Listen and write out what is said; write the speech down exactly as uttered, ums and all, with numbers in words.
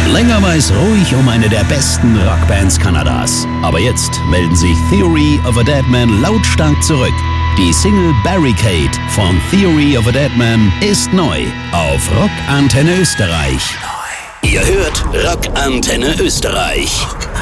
Länger war es ruhig um eine der besten Rockbands Kanadas. Aber jetzt melden sich Theory of a Deadman lautstark zurück. Die Single Barricade von Theory of a Deadman ist neu auf Rock Antenne Österreich. Ihr hört Rock Antenne Österreich.